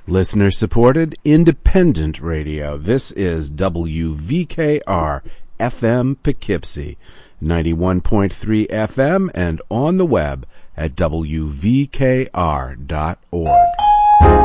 Listener-supported, independent radio. This is WVKR FM Poughkeepsie, 91.3 FM, and on the web at WVKR.org.